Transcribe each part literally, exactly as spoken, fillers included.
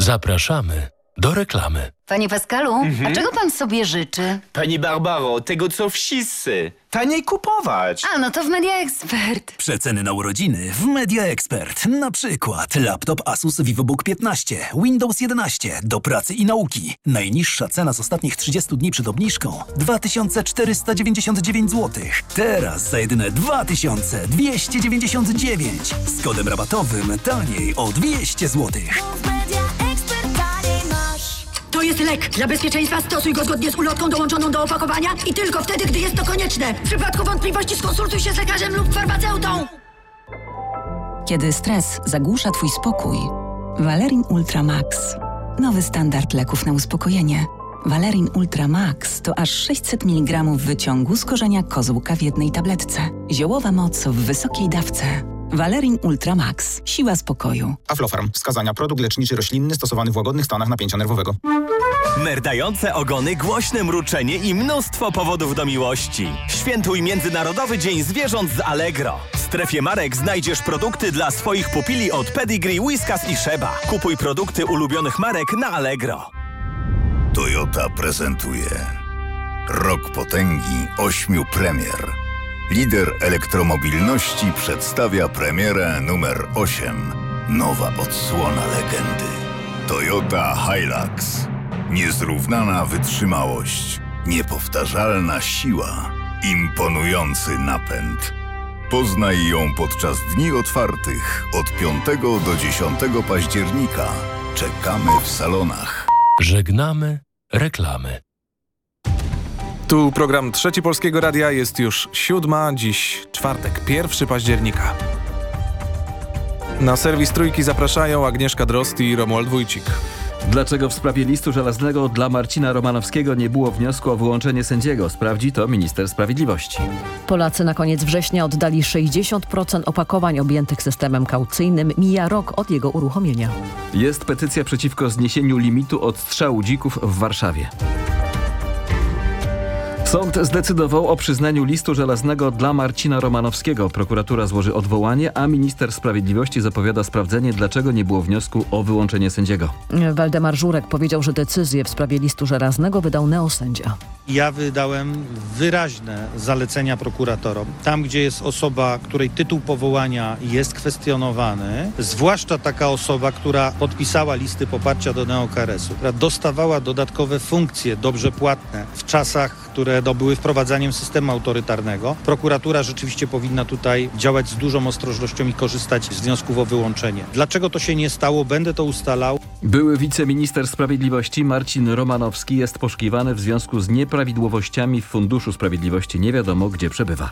Zapraszamy do reklamy. Panie Pascalu, Mhm. a czego pan sobie życzy? Pani Barbaro, tego co wszyscy. Taniej kupować. A, no to w Media Expert. Przeceny na urodziny w Media Expert. Na przykład laptop Asus VivoBook piętnaście, Windows jedenaście do pracy i nauki. Najniższa cena z ostatnich trzydziestu dni przed obniżką dwa tysiące czterysta dziewięćdziesiąt dziewięć złotych. Teraz za jedyne dwa tysiące dwieście dziewięćdziesiąt dziewięć. Z kodem rabatowym taniej o dwieście złotych. To jest lek. Dla bezpieczeństwa stosuj go zgodnie z ulotką dołączoną do opakowania i tylko wtedy, gdy jest to konieczne. W przypadku wątpliwości skonsultuj się z lekarzem lub farmaceutą. Kiedy stres zagłusza Twój spokój, Valerin Ultra Max. Nowy standard leków na uspokojenie. Valerin Ultra Max to aż sześćset miligramów wyciągu z korzenia kozłka w jednej tabletce. Ziołowa moc w wysokiej dawce. Valerin Ultra Max. Siła spokoju. Aflofarm. Wskazania. Produkt leczniczy roślinny stosowany w łagodnych stanach napięcia nerwowego. Merdające ogony, głośne mruczenie i mnóstwo powodów do miłości. Świętuj Międzynarodowy Dzień Zwierząt z Allegro. W strefie marek znajdziesz produkty dla swoich pupili od Pedigree, Whiskas i Sheba. Kupuj produkty ulubionych marek na Allegro. Toyota prezentuje Rok potęgi ośmiu premier. Lider elektromobilności przedstawia premierę numer osiem. Nowa odsłona legendy. Toyota Hilux. Niezrównana wytrzymałość, niepowtarzalna siła, imponujący napęd. Poznaj ją podczas dni otwartych od piątego do dziesiątego października. Czekamy w salonach. Żegnamy reklamy. Tu program Trzeci Polskiego Radia, jest już siódma, dziś czwartek, pierwszego października. Na serwis Trójki zapraszają Agnieszka Drozd i Romuald Wójcik. Dlaczego w sprawie listu żelaznego dla Marcina Romanowskiego nie było wniosku o wyłączenie sędziego? Sprawdzi to minister sprawiedliwości. Polacy na koniec września oddali sześćdziesiąt procent opakowań objętych systemem kaucyjnym. Mija rok od jego uruchomienia. Jest petycja przeciwko zniesieniu limitu odstrzału dzików w Warszawie. Sąd zdecydował o przyznaniu listu żelaznego dla Marcina Romanowskiego. Prokuratura złoży odwołanie, a minister sprawiedliwości zapowiada sprawdzenie, dlaczego nie było wniosku o wyłączenie sędziego. Waldemar Żurek powiedział, że decyzję w sprawie listu żelaznego wydał neosędzia. Ja wydałem wyraźne zalecenia prokuratorom. Tam, gdzie jest osoba, której tytuł powołania jest kwestionowany, zwłaszcza taka osoba, która podpisała listy poparcia do neoKRS-u, która dostawała dodatkowe funkcje dobrze płatne w czasach, które no, były wprowadzaniem systemu autorytarnego. Prokuratura rzeczywiście powinna tutaj działać z dużą ostrożnością i korzystać z wniosków o wyłączenie. Dlaczego to się nie stało? Będę to ustalał. Były wiceminister sprawiedliwości Marcin Romanowski jest poszukiwany w związku z nieprawidłowościami w Funduszu Sprawiedliwości. Nie wiadomo, gdzie przebywa.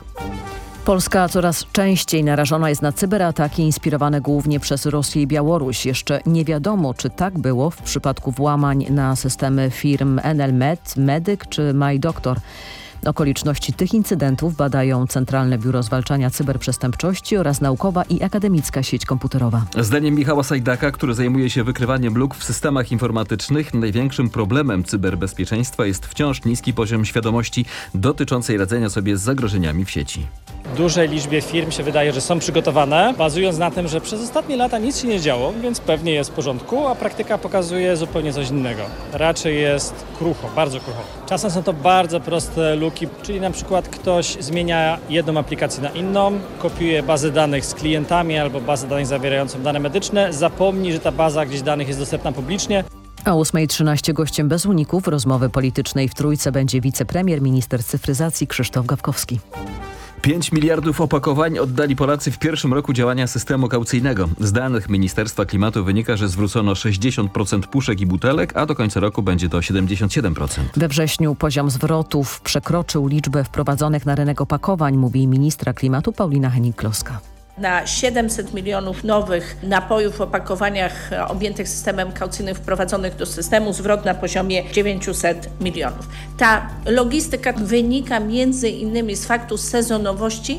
Polska coraz częściej narażona jest na cyberataki inspirowane głównie przez Rosję i Białoruś. Jeszcze nie wiadomo, czy tak było w przypadku włamań na systemy firm Enelmed, Medyk czy MyDoktor. Okoliczności tych incydentów badają Centralne Biuro Zwalczania Cyberprzestępczości oraz Naukowa i Akademicka Sieć Komputerowa. Zdaniem Michała Sajdaka, który zajmuje się wykrywaniem luk w systemach informatycznych, największym problemem cyberbezpieczeństwa jest wciąż niski poziom świadomości dotyczącej radzenia sobie z zagrożeniami w sieci. Dużej liczbie firm się wydaje, że są przygotowane, bazując na tym, że przez ostatnie lata nic się nie działo, więc pewnie jest w porządku, a praktyka pokazuje zupełnie coś innego. Raczej jest krucho, bardzo krucho. Czasem są to bardzo proste luki, czyli na przykład ktoś zmienia jedną aplikację na inną, kopiuje bazę danych z klientami albo bazę danych zawierającą dane medyczne, zapomni, że ta baza gdzieś danych jest dostępna publicznie. O ósma trzynaście gościem bez uników rozmowy politycznej w Trójce będzie wicepremier, minister cyfryzacji Krzysztof Gawkowski. pięć miliardów opakowań oddali Polacy w pierwszym roku działania systemu kaucyjnego. Z danych Ministerstwa Klimatu wynika, że zwrócono sześćdziesiąt procent puszek i butelek, a do końca roku będzie to siedemdziesiąt siedem procent. We wrześniu poziom zwrotów przekroczył liczbę wprowadzonych na rynek opakowań, mówi ministra klimatu Paulina Hennig-Kloska. Na siedemset milionów nowych napojów w opakowaniach objętych systemem kaucyjnym wprowadzonych do systemu zwrot na poziomie dziewięćset milionów. Ta logistyka wynika między innymi z faktu sezonowości